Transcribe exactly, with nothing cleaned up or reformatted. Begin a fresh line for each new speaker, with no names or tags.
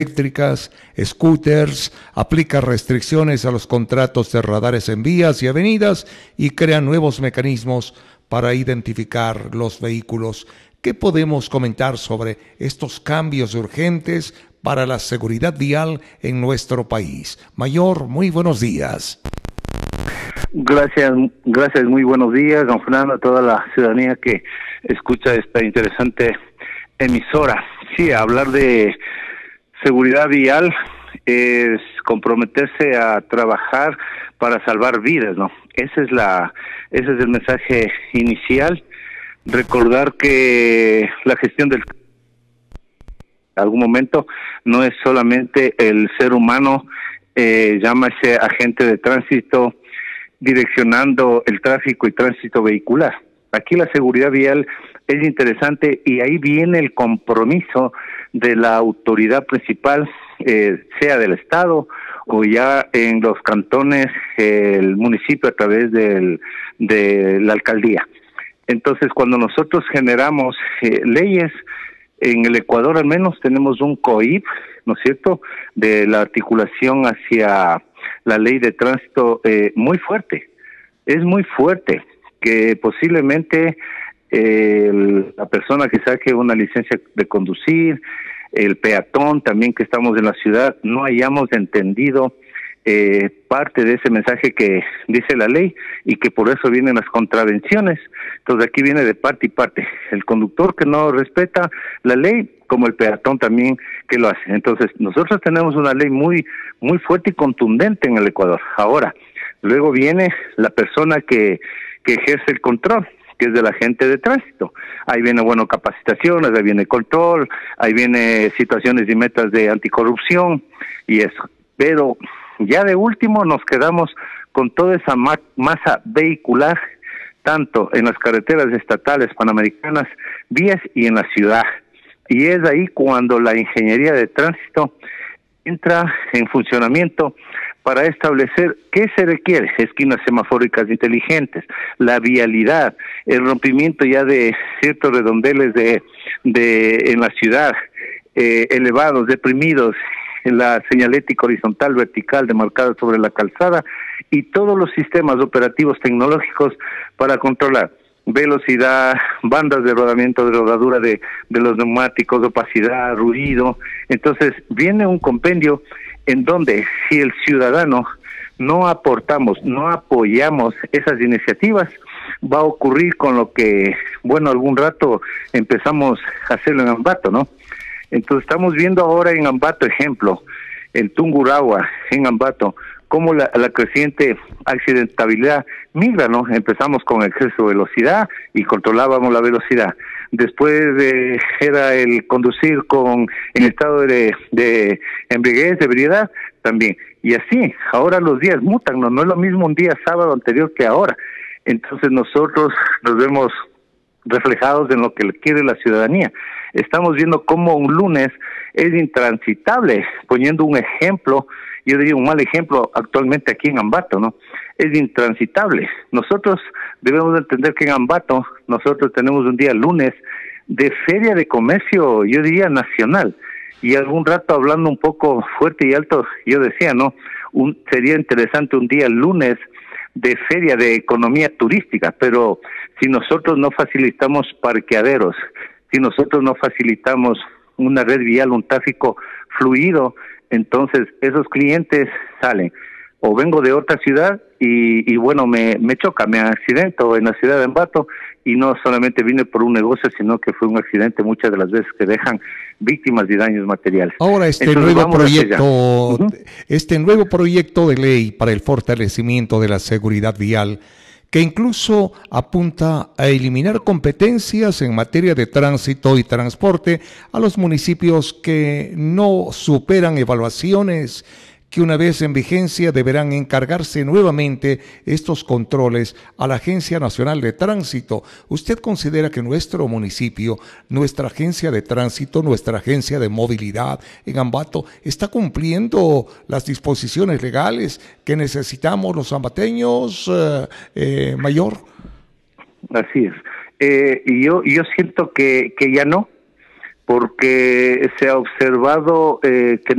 eléctricas, scooters, aplica restricciones a los contratos de radares en vías y avenidas y crea nuevos mecanismos para identificar los vehículos. ¿Qué podemos comentar sobre estos cambios urgentes para la seguridad vial en nuestro país? Mayor, muy buenos días.
Gracias, gracias, muy buenos días, don Fernando, a toda la ciudadanía que escucha esta interesante emisora. Sí, hablar de seguridad vial es comprometerse a trabajar para salvar vidas, ¿no? Esa es la, ese es el mensaje inicial. Recordar que la gestión del en algún momento no es solamente el ser humano, eh, llámase agente de tránsito, direccionando el tráfico y tránsito vehicular. Aquí la seguridad vial es interesante y ahí viene el compromiso de la autoridad principal, eh, sea del Estado o ya en los cantones, eh, el municipio a través del, de la alcaldía. Entonces, cuando nosotros generamos eh, leyes, en el Ecuador al menos tenemos un C O I P, ¿no es cierto?, de la articulación hacia la ley de tránsito eh, muy fuerte, es muy fuerte, que posiblemente eh, el, la persona que saque una licencia de conducir, el peatón también que estamos en la ciudad, no hayamos entendido eh, parte de ese mensaje que dice la ley y que por eso vienen las contravenciones. Entonces aquí viene de parte y parte, el conductor que no respeta la ley, como el peatón también que lo hace. Entonces nosotros tenemos una ley muy, muy fuerte y contundente en el Ecuador. Ahora, luego viene la persona que, que ejerce el control, que es del agente de tránsito. Ahí viene, bueno, capacitaciones, ahí viene control, ahí viene situaciones y metas de anticorrupción y eso. Pero ya de último nos quedamos con toda esa ma masa vehicular, tanto en las carreteras estatales, panamericanas, vías y en la ciudad. Y es ahí cuando la ingeniería de tránsito entra en funcionamiento para establecer qué se requiere: esquinas semafóricas inteligentes, la vialidad, el rompimiento ya de ciertos redondeles de, de en la ciudad, eh, elevados, deprimidos, la señalética horizontal, vertical, demarcada sobre la calzada, y todos los sistemas operativos tecnológicos para controlar velocidad, bandas de rodamiento, de rodadura de, de los neumáticos, opacidad, ruido. Entonces viene un compendio en donde si el ciudadano no aportamos, no apoyamos esas iniciativas, va a ocurrir con lo que, bueno, algún rato empezamos a hacerlo en Ambato, ¿no? Entonces estamos viendo ahora en Ambato, ejemplo, en Tungurahua, en Ambato, cómo la, la creciente accidentabilidad migra, ¿no? Empezamos con exceso de velocidad y controlábamos la velocidad. Después eh, era el conducir con en estado de, de embriaguez, de ebriedad, también. Y así, ahora los días mutan, ¿no? No es lo mismo un día sábado anterior que ahora. Entonces nosotros nos vemos reflejados en lo que quiere la ciudadanía. Estamos viendo cómo un lunes es intransitable, poniendo un ejemplo, yo diría un mal ejemplo actualmente aquí en Ambato, ¿no? Es intransitable. Nosotros debemos entender que en Ambato nosotros tenemos un día lunes de feria de comercio, yo diría nacional, y algún rato hablando un poco fuerte y alto, yo decía, ¿no? Un, sería interesante un día lunes de feria de economía turística, pero si nosotros no facilitamos parqueaderos, si nosotros no facilitamos una red vial, un tráfico fluido, entonces esos clientes salen. O vengo de otra ciudad y, y bueno, me, me choca, me accidento en la ciudad de Ambato y no solamente vine por un negocio, sino que fue un accidente muchas de las veces que dejan víctimas y daños materiales.
Ahora este
entonces,
nuevo proyecto,
uh-huh.
este nuevo proyecto de ley para el fortalecimiento de la seguridad vial, que incluso apunta a eliminar competencias en materia de tránsito y transporte a los municipios que no superan evaluaciones, que una vez en vigencia deberán encargarse nuevamente estos controles a la Agencia Nacional de Tránsito. ¿Usted considera que nuestro municipio, nuestra agencia de tránsito, nuestra agencia de movilidad en Ambato está cumpliendo las disposiciones legales que necesitamos los ambateños, eh, eh, Mayor?
Así es. Eh, y yo, yo siento que, que ya no, porque se ha observado eh, que